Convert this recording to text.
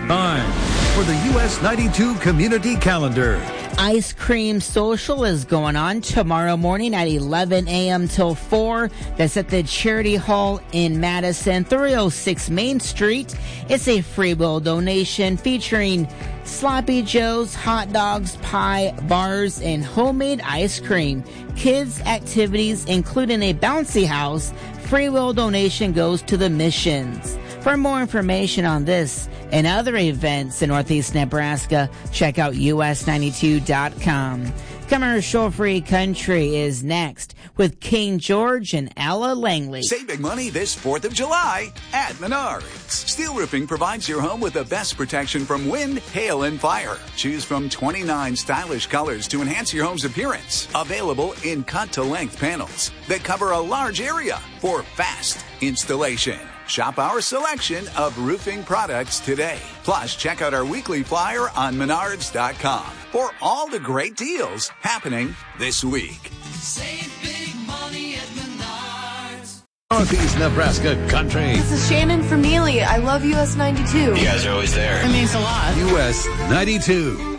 Time for the US 92 Community Calendar. Ice Cream Social is going on tomorrow morning at 11 a.m. till 4. That's at the Charity Hall in Madison, 306 Main Street. It's a free will donation featuring Sloppy Joe's, hot dogs, pie, bars, and homemade ice cream. Kids' activities, including a bouncy house. Free will donation goes to the missions. For more information on this and other events in Northeast Nebraska, check out us92.com. Commercial-free country is next with King George and Ella Langley. Save big money this 4th of July at Menards. Steel Roofing provides your home with the best protection from wind, hail, and fire. Choose from 29 stylish colors to enhance your home's appearance. Available in cut-to-length panels that cover a large area for fast installation. Shop our selection of roofing products today. Plus, check out our weekly flyer on Menards.com for all the great deals happening this week. Save big money at Menards. Northeast Nebraska Country. This is Shannon from Neely. I love US 92. You guys are always there. It means a lot. US 92.